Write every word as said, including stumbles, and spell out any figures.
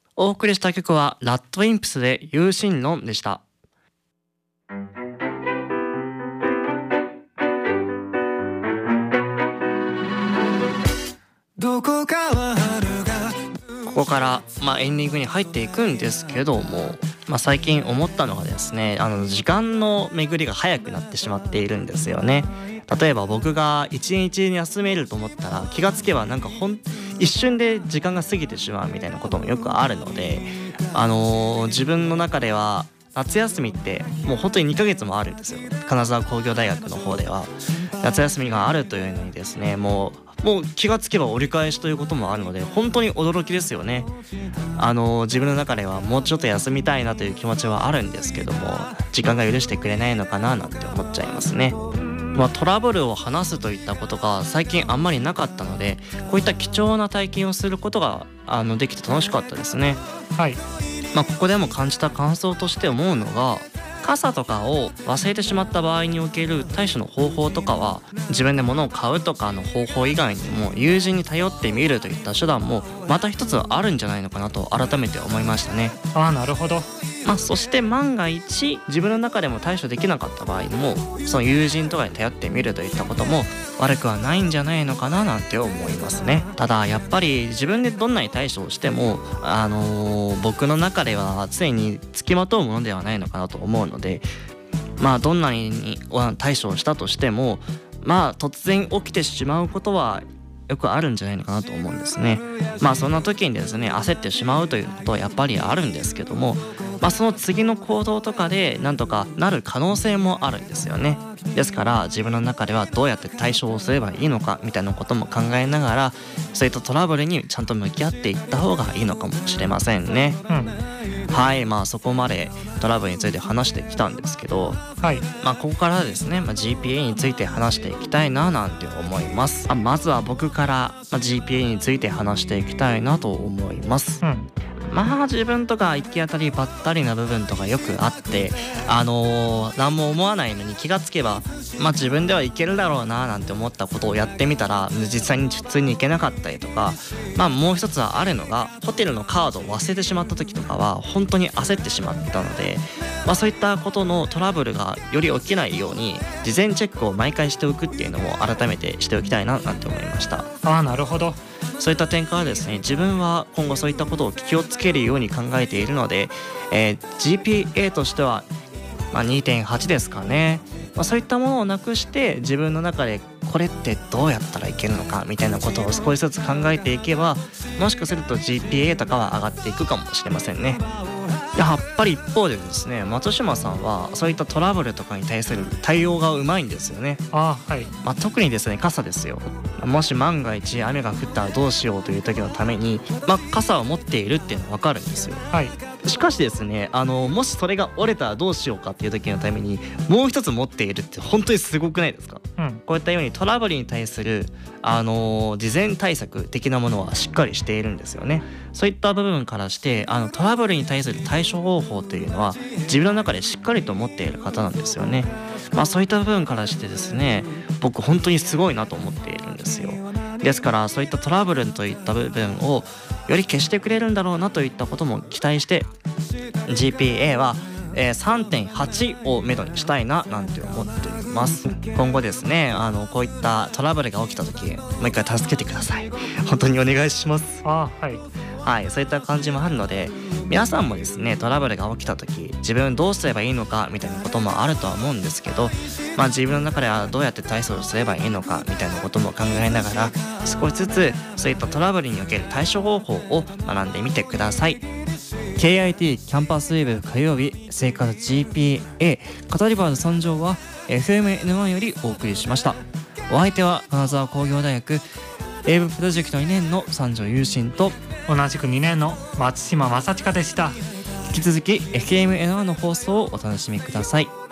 お送りした曲はラッドウィンプスで有心論でした。どこかは春がここから、まあ、エンディングに入っていくんですけども、まあ、最近思ったのがですね、あの時間の巡りが早くなってしまっているんですよね。例えば僕が一日休めると思ったら気がつけばなんかほん一瞬で時間が過ぎてしまうみたいなこともよくあるので、あのー、自分の中では夏休みってもう本当ににかげつもあるんですよ。金沢工業大学の方では夏休みがあるというのにですね、もうもう気がつけば折り返しということもあるので本当に驚きですよね。あのー、自分の中ではもうちょっと休みたいなという気持ちはあるんですけども、時間が許してくれないのかななんて思っちゃいますね。まあ、トラブルを話すといったことが最近あんまりなかったので、こういった貴重な体験をすることがあのできて楽しかったですね。 はい。 まあ、ここでも感じた感想として思うのが、傘とかを忘れてしまった場合における対処の方法とかは、自分で物を買うとかの方法以外にも友人に頼ってみるといった手段もまた一つあるんじゃないのかなと改めて思いましたね。 ああ、なるほど。 まあ、そして万が一自分の中でも対処できなかった場合も、その友人とかに頼ってみるといったことも悪くはないんじゃないのかななんて思いますね。ただやっぱり自分でどんなに対処をしても、あのー、僕の中では常につきまとうものではないのかなと思うので、まあどんなに対処をしたとしても、まあ突然起きてしまうことはよくあるんじゃないのかなと思うんですね。まあそんな時にですね、焦ってしまうということはやっぱりあるんですけども、まあその次の行動とかでなんとかなる可能性もあるんですよね。ですから自分の中ではどうやって対処をすればいいのかみたいなことも考えながら、そういったトラブルにちゃんと向き合っていった方がいいのかもしれませんね。 うん。 はい、まあそこまでトラブルについて話してきたんですけど、 はい。 まあここからですね、まあ、ジーピーエー について話していきたいななんて思います。あまずは僕から、まあ、ジーピーエー について話していきたいなと思います。 うん。 まあ自分とか行き当たりばったりな部分とかよくあって、あのー、何も思わないのに気がつけば、まあ自分ではいけるだろうななんて思ったことをやってみたら実際に普通に行けなかったりとか、まあもう一つはあるのが、ホテルのカードを忘れてしまった時とかは本当に焦ってしまったので、まあそういったことのトラブルがより起きないように事前チェックを毎回しておくっていうのも改めてしておきたいななんて思いました。 ああ、なるほど。 そういった点からですね、自分は今後そういったことを気をつけるように考えているので、えー、ジーピーエー としては、まあ、にてんはち ですかね。まあ、そういったものをなくして自分の中でこれってどうやったらいけるのかみたいなことを少しずつ考えていけば、もしかすると ジーピーエー とかは上がっていくかもしれませんね。やっぱり一方でですね、松島さんはそういったトラブルとかに対する対応がうまいんですよね。 ああ、はい。 まあ、特にですね、傘ですよ。もし万が一雨が降ったらどうしようという時のために、まあ、傘を持っているっていうのは分かるんですよ。 はい。 しかしですね、あのもしそれが折れたらどうしようかっていう時のためにもう一つ持っているって本当にすごくないですか？ うん。 こういったようにトラブルに対する、あのー、事前対策的なものはしっかりしているんですよね。そういった部分からしてあのトラブルに対する対処方法というのは自分の中でしっかりと持っている方なんですよね。まあそういった部分からしてですね、僕本当にすごいなと思っているんですよ。ですからそういったトラブルといった部分をより消してくれるんだろうなといったことも期待して ジーピーエー は、えー、さんてんはち をめどにしたいななんて思っています。今後ですね、あのこういったトラブルが起きた時もう一回助けてください。本当にお願いします。 ああ、はい。 はい、そういった感じもあるので、皆さんもですねトラブルが起きた時自分どうすればいいのかみたいなこともあるとは思うんですけど、まあ自分の中ではどうやって対処をすればいいのかみたいなことも考えながら、少しずつそういったトラブルにおける対処方法を学んでみてください。 ケーアイティー キャンパスウェブ火曜日生活 ジーピーエー 語り場の参上は エフエムエヌワン よりお送りしました。お相手は金沢工業大学英語プロジェクトにねんの三条優心と同じくにねんの松島正親でした。 引き続き エフエムエヌワン の放送をお楽しみください。